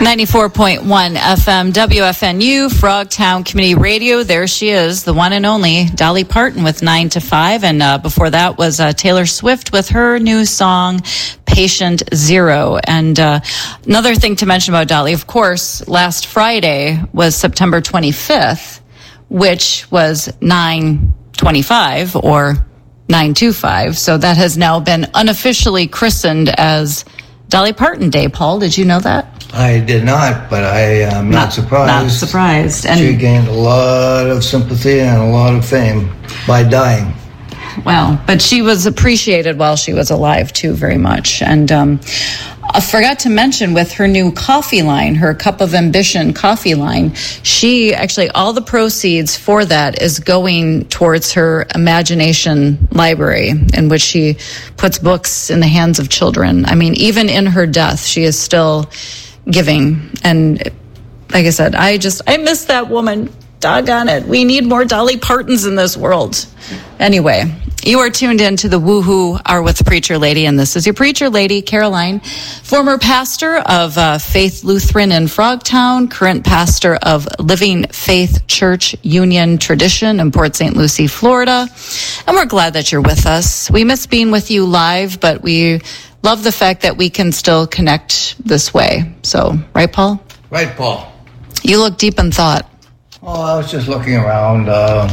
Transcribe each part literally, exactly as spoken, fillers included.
ninety-four point one F M W F N U, Frogtown Community Radio. There she is, the one and only Dolly Parton with nine to five. And uh, before that was uh, Taylor Swift with her new song, Patient Zero. And uh, another thing to mention about Dolly, of course, last Friday was September twenty-fifth, which was nine twenty-five or nine twenty-five. So that has now been unofficially christened as Dolly Parton Day. Paul, did you know that? I did not, but I am not, not surprised. Not surprised. And she gained a lot of sympathy and a lot of fame by dying. Well, but she was appreciated while she was alive, too, very much. And um, I forgot to mention with her new coffee line, her Cup of Ambition coffee line, she actually, all the proceeds for that is going towards her Imagination Library, in which she puts books in the hands of children. I mean, even in her death, she is still giving. And like I said, I just, I miss that woman. Doggone it. We need more Dolly Partons in this world. Anyway, you are tuned in to the Woohoo Are with the Preacher Lady, and this is your Preacher Lady, Caroline, former pastor of uh, Faith Lutheran in Frogtown, current pastor of Living Faith Church Union Tradition in Port Saint Lucie, Florida. And we're glad that you're with us. We miss being with you live, but we love the fact that we can still connect this way. So, right, Paul? Right, Paul. You look deep in thought. Oh, I was just looking around. Uh,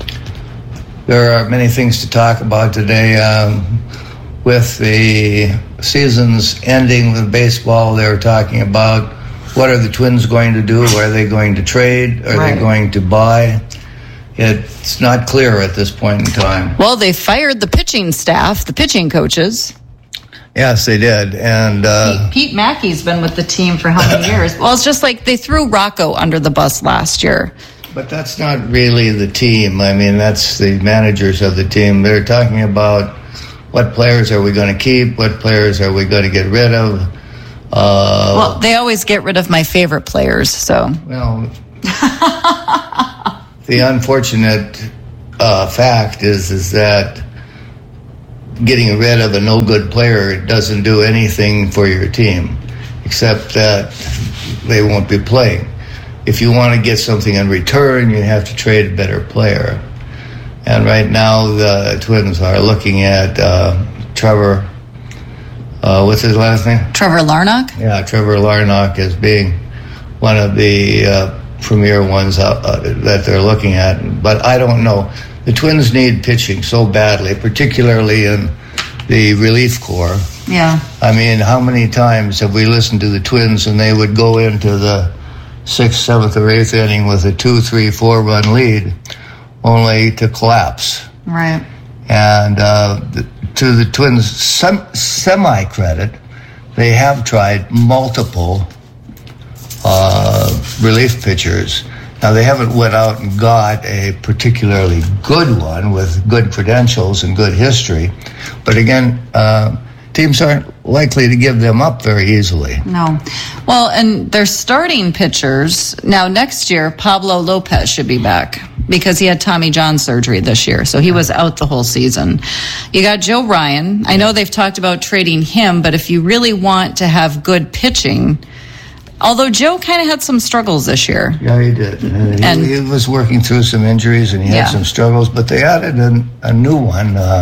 there are many things to talk about today. Um, with the seasons ending with baseball, they were talking about what are the Twins going to do? Are they going to trade? Are right. they going to buy? It's not clear at this point in time. Well, they fired the pitching staff, the pitching coaches. Yes, they did. And uh, Pete, Pete Mackey's been with the team for how many years? Well, it's just like they threw Rocco under the bus last year. But that's not really the team. I mean, that's the managers of the team. They're talking about what players are we going to keep, what players are we going to get rid of. Uh, well, they always get rid of my favorite players, so. Well, the unfortunate uh, fact is, is that getting rid of a no-good player doesn't do anything for your team, except that they won't be playing. If you want to get something in return, you have to trade a better player. And right now, the Twins are looking at uh, Trevor, uh, what's his last name? Trevor Larnach? Yeah, Trevor Larnach as being one of the uh, premier ones uh, uh, that they're looking at. But I don't know. The Twins need pitching so badly, particularly in the relief corps. Yeah. I mean, how many times have we listened to the Twins and they would go into the sixth, seventh, or eighth inning with a two, three, four-run lead, only to collapse. Right. And uh, the, to the Twins' sem- semi-credit, they have tried multiple uh, relief pitchers. Now, they haven't went out and got a particularly good one with good credentials and good history. But again, uh, teams aren't likely to give them up very easily. No. Well, and their starting pitchers, now next year, Pablo Lopez should be back because he had Tommy John surgery this year. So he was out the whole season. You got Joe Ryan. I know they've talked about trading him, but if you really want to have good pitching, although Joe kind of had some struggles this year. Yeah, he did. And and, he, he was working through some injuries and he yeah. had some struggles, but they added a, a new one, uh,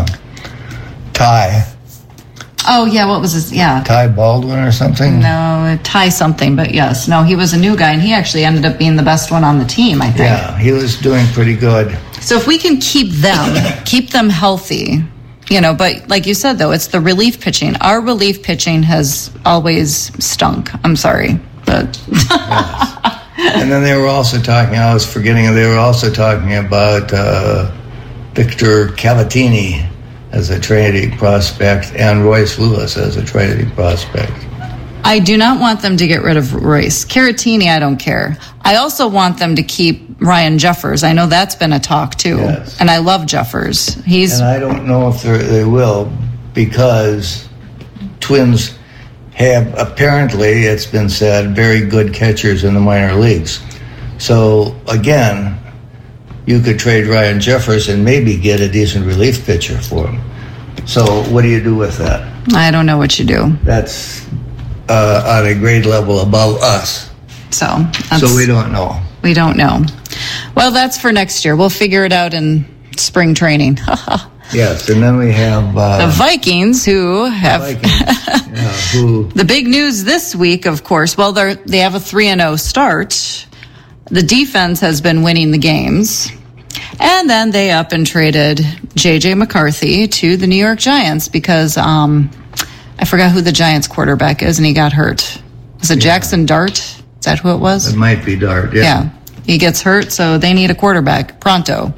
Ty. Oh, yeah, what was his, yeah. Ty Baldwin or something? No, Ty something, but yes. No, he was a new guy, and he actually ended up being the best one on the team, I think. Yeah, he was doing pretty good. So if we can keep them, keep them healthy, you know, but like you said, though, it's the relief pitching. Our relief pitching has always stunk. I'm sorry, but... Yes. And then they were also talking, I was forgetting, they were also talking about uh, Victor Cavatini as a Trinity prospect and Royce Lewis as a Trinity prospect. I do not want them to get rid of Royce. Caratini, I don't care. I also want them to keep Ryan Jeffers. I know that's been a talk, too. Yes. And I love Jeffers. He's And I don't know if they will, because Twins have, apparently, it's been said, very good catchers in the minor leagues. So, again, you could trade Ryan Jeffers and maybe get a decent relief pitcher for him. So what do you do with that? I don't know what you do. That's uh, on a grade level above us. So, so we don't know. We don't know. Well, that's for next year. We'll figure it out in spring training. Yes, and then we have uh, the Vikings, who have Vikings, yeah, who the big news this week, of course. Well, they they have a three and zero start. The defense has been winning the games, and then they up and traded J J McCarthy to the New York Giants because um, I forgot who the Giants quarterback is, and he got hurt. Was it yeah. Jackson Dart? Is that who it was? It might be Dart. Yeah. yeah, he gets hurt, so they need a quarterback pronto.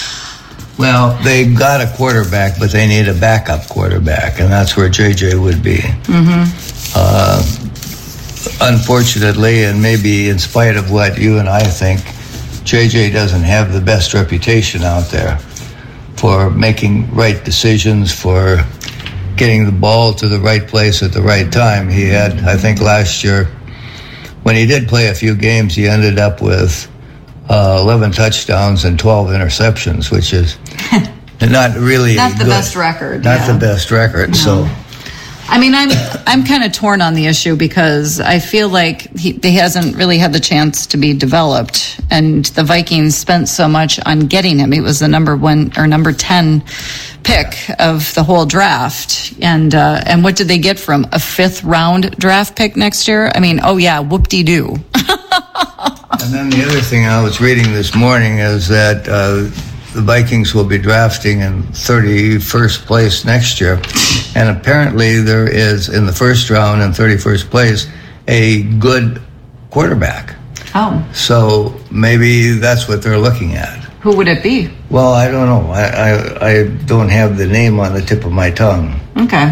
Well, they got a quarterback, but they need a backup quarterback, and that's where J J would be. Mm-hmm. Uh, unfortunately, and maybe in spite of what you and I think, J J doesn't have the best reputation out there for making right decisions, for getting the ball to the right place at the right time. He had, I think last year, when he did play a few games, he ended up with Uh, eleven touchdowns and twelve interceptions, which is not really not the good. best record. Not yeah. the best record. No. So, I mean, I'm I'm kind of torn on the issue because I feel like he, he hasn't really had the chance to be developed, and the Vikings spent so much on getting him. He was the number one or number ten pick of the whole draft, and uh, and what did they get from a fifth round draft pick next year? I mean, oh yeah, whoop-de-doo. And then the other thing I was reading this morning is that uh, the Vikings will be drafting in thirty-first place next year. And apparently there is, in the first round and thirty-first place, a good quarterback. Oh. So maybe that's what they're looking at. Who would it be? Well, I don't know. I, I, I don't have the name on the tip of my tongue. Okay.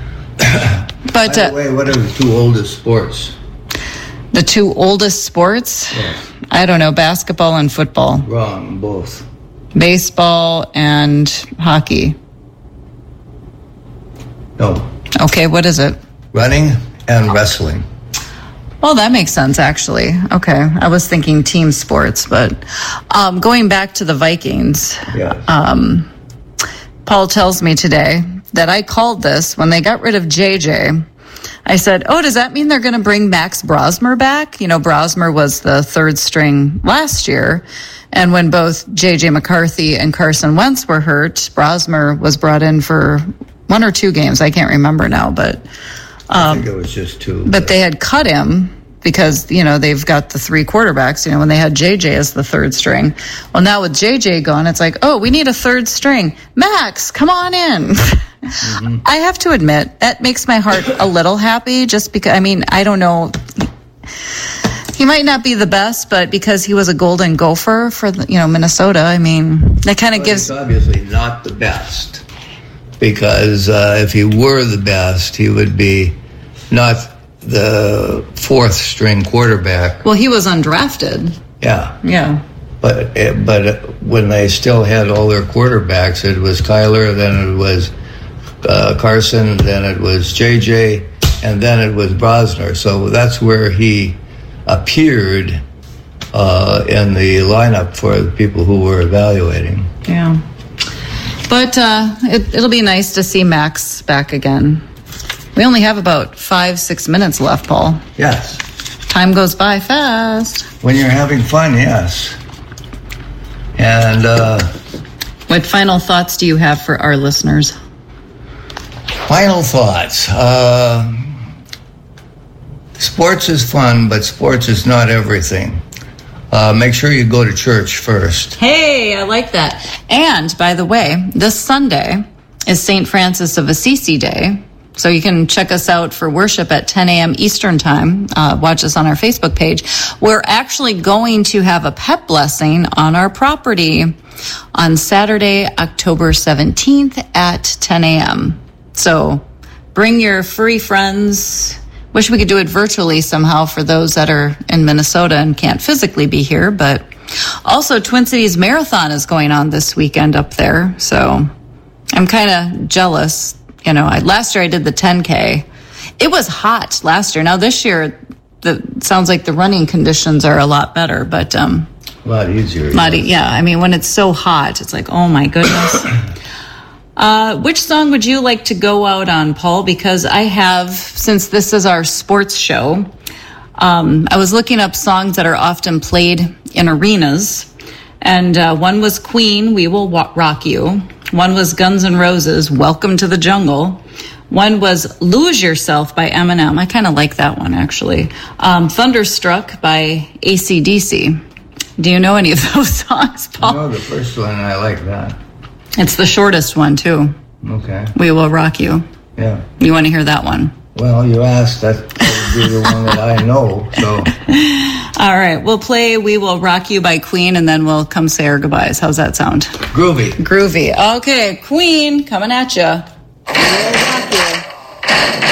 But, By the way, what are the two oldest sports? The two oldest sports? Yeah. I don't know, basketball and football. Wrong, both. Baseball and hockey. No. Okay, what is it? Running and wrestling. Well, that makes sense, actually. Okay, I was thinking team sports, but um, going back to the Vikings, yes. um, Paul tells me today that I called this when they got rid of J J. I said, oh, does that mean they're going to bring Max Brosmer back? You know, Brosmer was the third string last year. And when both J J McCarthy and Carson Wentz were hurt, Brosmer was brought in for one or two games. I can't remember now, but um, I think it was just two. But, but they had cut him because, you know, they've got the three quarterbacks, you know, when they had J J as the third string. Well, now with J J gone, it's like, oh, we need a third string. Max, come on in. Mm-hmm. I have to admit, that makes my heart a little happy just because, I mean, I don't know. He might not be the best, but because he was a Golden Gopher for, the, you know, Minnesota, I mean, that kind of well, gives... He's obviously not the best because uh, if he were the best, he would be not the fourth string quarterback. Well, he was undrafted. Yeah. Yeah. But but when they still had all their quarterbacks, it was Kyler, then it was uh, Carson, then it was J J, and then it was Brosner. So that's where he appeared uh, in the lineup for the people who were evaluating. Yeah. But uh, it, it'll be nice to see Max back again. We only have about five, six minutes left, Paul. Yes. Time goes by fast. When you're having fun, yes. And uh, what final thoughts do you have for our listeners? Final thoughts. Uh, sports is fun, but sports is not everything. Uh, make sure you go to church first. Hey, I like that. And, by the way, this Sunday is Saint Francis of Assisi Day. So you can check us out for worship at ten a.m. Eastern Time. Uh, watch us on our Facebook page. We're actually going to have a pet blessing on our property on Saturday, October seventeenth at ten a.m. So bring your furry friends. Wish we could do it virtually somehow for those that are in Minnesota and can't physically be here. But also Twin Cities Marathon is going on this weekend up there. So I'm kind of jealous. You know, I, last year I did the ten K. It was hot last year. Now this year, the sounds like the running conditions are a lot better, but um, a lot easier. Lot, yeah, I mean, when it's so hot, it's like, oh my goodness. Uh, which song would you like to go out on, Paul? Because I have, since this is our sports show, um, I was looking up songs that are often played in arenas. And uh, one was Queen, We Will Rock You. One was Guns N' Roses, Welcome to the Jungle. One was Lose Yourself by Eminem. I kind of like that one, actually. Um, Thunderstruck by A C D C. Do you know any of those songs, Paul? I know the first one, I like that. It's the shortest one, too. Okay. We Will Rock You. Yeah. You want to hear that one? Well, you asked. That would be the one that I know, so. All right. We'll play We Will Rock You by Queen, and then we'll come say our goodbyes. How's that sound? Groovy. Groovy. Okay. Queen, coming at ya. We Will Rock You.